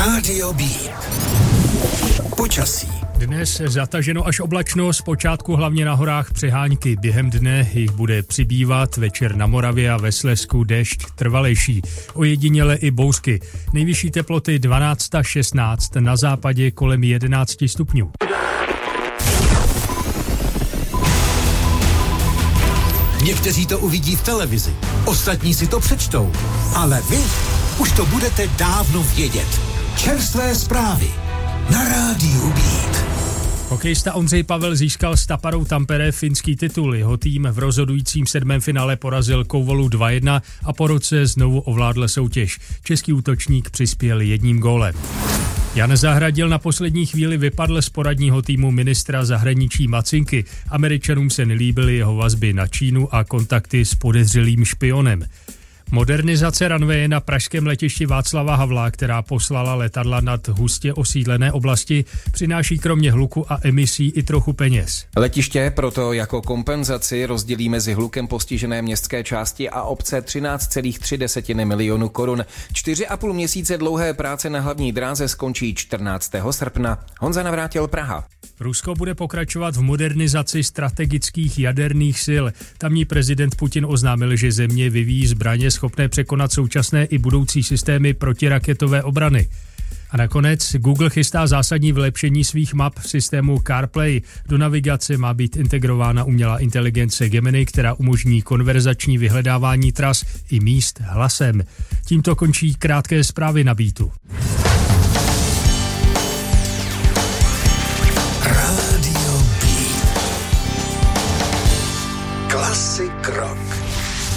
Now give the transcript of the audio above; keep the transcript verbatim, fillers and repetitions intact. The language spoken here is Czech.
Rádio B. Počasí. Dnes zataženo až oblačno, zpočátku hlavně na horách přeháňky. Během dne jich bude přibývat, večer na Moravě a ve Slezsku déšť trvalejší. Ojediněle i bouřky. Nejvyšší teploty dvanáct až šestnáct, na západě kolem jedenáct stupňů. Někteří to uvidí v televizi, ostatní si to přečtou, ale vy už to budete dávno vědět. Čerstvé zprávy na Rádiu Beat. Hokejista Ondřej Pavel získal s Taparou Tampere finský titul. Jeho tým v rozhodujícím sedmém finále porazil Kouvolu dva jedna a po roce znovu ovládl soutěž. Český útočník přispěl jedním gólem. Jan Zahradil na poslední chvíli vypadl z poradního týmu ministra zahraničí Macinky. Američanům se nelíbily jeho vazby na Čínu a kontakty s podezřelým špionem. Modernizace runwaye na pražském letišti Václava Havla, která poslala letadla nad hustě osídlené oblasti, přináší kromě hluku a emisí i trochu peněz. Letiště proto jako kompenzaci rozdělí mezi hlukem postižené městské části a obce třináct celá tři milionu korun. Čtyři a půl měsíce dlouhé práce na hlavní dráze skončí čtrnáctého srpna. Honza Navrátil, Praha. Rusko bude pokračovat v modernizaci strategických jaderných sil. Tamní prezident Putin oznámil, že země vyvíjí zbraně schopné překonat současné i budoucí systémy protiraketové obrany. A nakonec Google chystá zásadní vylepšení svých map v systému CarPlay. Do navigace má být integrována umělá inteligence Gemini, která umožní konverzační vyhledávání tras i míst hlasem. Tímto končí krátké zprávy na Beatu.